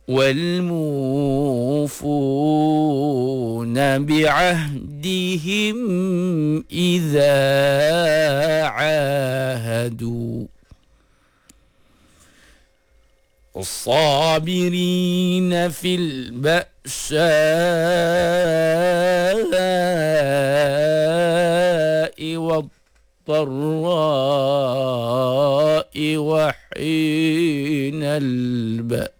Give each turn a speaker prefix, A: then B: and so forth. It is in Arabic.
A: والموفون بعهدهم إذا عاهدوا والصابرين في البأساء والضراء وحين البأس